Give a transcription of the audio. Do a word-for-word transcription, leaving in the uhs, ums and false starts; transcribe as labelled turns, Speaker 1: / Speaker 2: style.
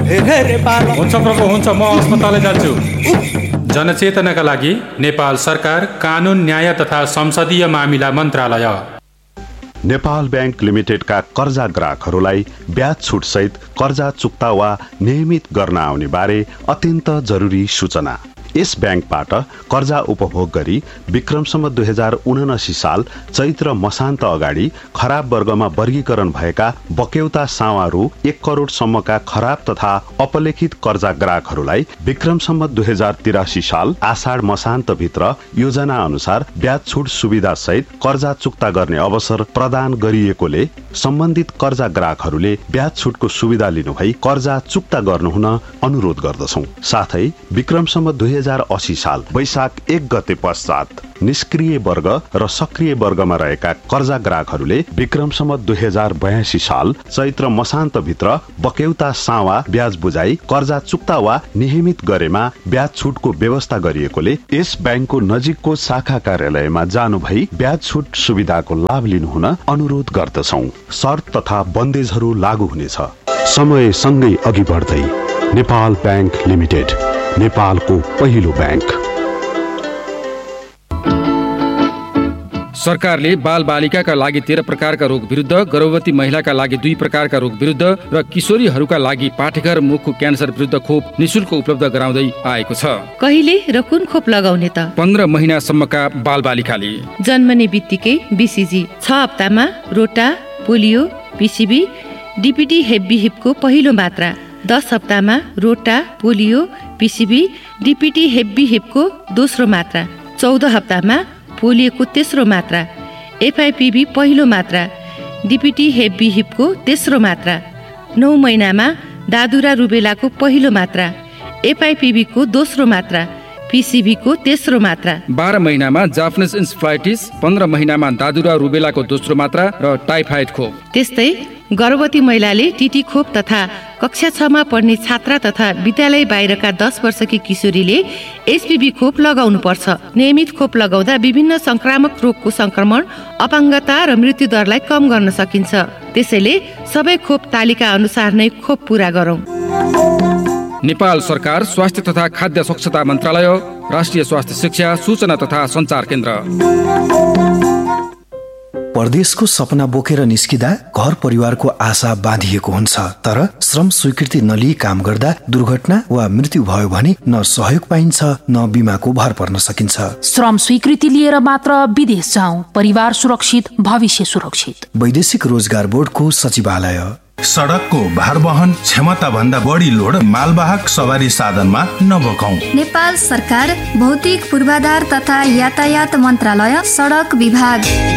Speaker 1: हुन्छ प्रभु हुन्छ, म अस्पताल जान्छु। जनचेतनाका लागि नेपाल सरकार कानुन न्याय तथा संसदीय मामिला मन्त्रालय।
Speaker 2: नेपाल बैंक लिमिटेडका कर्जा ग्राहकहरूलाई ब्याज छुट सहित कर्जा चुक्ता वा नियमित गर्न आउने बारे अत्यन्त जरुरी सूचना। यस बैंकबाट कर्जा उपभोग गरी विक्रमसम्म दुई हजार उनासी साल चैत्र मसान्त अगाडि खराब वर्गमा वर्गीकरण भएका बक्यौता सावा रु एक करोड़ सम्मका खराब तथा अपलेखित कर्जा ग्राहकहरूलाई विक्रमसम्म दुई हजार तिरासी साल आषाढ मसान्त भित्र योजना अनुसार ब्याज छुट सुविधा सहित कर्जा चुक्ता गर्ने अवसर प्रदान गरिएकोले सम्बन्धित कर्जा ग्राहकहरूले ब्याज छुटको सुविधा लिनुभई कर्जा चुक्ता गर्नुहुन अनुरोध गर्दछौं। साथै विक्रमसम्म दुई हजार अस्सी साल वैशाख एक गते पश्चात निष्क्रिय वर्ग र सक्रिय वर्गमा रहेका कर्जा ग्राहकहरूले विक्रमसम्म दुई हजार बयासी साल चैत्र मसान्त भित्र बक्यौता सावा ब्याज बुझाई कर्जा चुक्ता वा नियमित गरेमा ब्याज छुटको व्यवस्था गरिएकोले यस बैंकको नजिकको शाखा कार्यालयमा जानु भई ब्याज छुट सुविधाको लाभ लिनुहुन अनुरोध गर्दछौं। शर्त तथा बन्देजहरू लागू हुनेछ। समय सँगै अघि बढ्दै नेपाल बैंक लिमिटेड, नेपालको पहिलो बैंक।
Speaker 3: सरकारले बाल बालिकाका लागि तेह्र प्रकारका रोग विरुद्ध, गर्भवती महिलाका लागि दुई प्रकारका रोग विरुद्ध र किशोरीहरूका लागि पाठेघर मुखको क्यान्सर विरुद्ध खोप निशुल्क उपलब्ध गराउँदै आएको छ।
Speaker 4: कहिले र कुन खोप लगाउने त?
Speaker 3: पन्ध्र महिनासम्मका बाल बालिकाले।
Speaker 4: जन्मने बित्तिकै बीसीजी, छ हप्तामा रोटा, पोलियो, पीसीबी, डीपीटी हेब्बी हिपको पहिलो मात्रा, दस हप्तामा रोटा, पोलियो, पीसीबी, डीपीटी हेब्बी हिपको दोस्रो मात्रा, चौध हप्तामा पोलियोको तेस्रो मात्रा, एफआईपीबी पहिलो मात्रा, डीपीटी हेब्बी हिपको तेस्रो मात्रा, नौ महिनामा दादुरा रुबेलाको पहिलो मात्रा, एफआईपीबी को दोस्रो मात्रा, पीसीबी को तेस्रो मात्रा,
Speaker 3: बाह्र महिनामा जापानिज इन्सेफ्लाइटिस, पन्ध्र महिनामा दादुरा रुबेलाको दोस्रो मात्रा र टाइफाइड खोप।
Speaker 4: त्यस्तै गर्भवती महिलाले टीटी खोप तथा कक्षा छमा पढ्ने छात्रा तथा विद्यालय बाहिरका दस वर्षकी किशोरीले एचपीभी खोप लगाउनु पर्छ। नियमित खोप लगाउँदा विभिन्न संक्रामक रोगको संक्रमण, अपाङ्गता र मृत्यु दरलाई कम गर्न सकिन्छ। त्यसैले सबै खोप तालिका अनुसार नै खोप पूरा गरौँ।
Speaker 3: नेपाल सरकार स्वास्थ्य तथा खाद्य स्वच्छता मन्त्रालय, राष्ट्रिय स्वास्थ्य शिक्षा, सूचना तथा सञ्चार केन्द्र।
Speaker 5: परदेशको सपना बोकेर निस्किदा घर परिवारको आशा बाँधिएको हुन्छ, तर श्रम स्वीकृति नलिई काम गर्दा दुर्घटना वा मृत्यु भयो भने न सहयोग पाइन्छ न बिमाको भर पर्न सकिन्छ।
Speaker 6: श्रम स्वीकृति लिएर मात्र विदेश जाऊ, परिवार सुरक्षित, भविष्य सुरक्षित।
Speaker 5: वैदेशिक रोजगार बोर्डको सचिवालय।
Speaker 7: सडकको भार वहन क्षमता भन्दा बढी लोड मालवाहक सवारी साधनमा नबोकाऊ।
Speaker 8: नेपाल सरकार भौतिक पूर्वाधार तथा यातायात मन्त्रालय, सडक विभाग।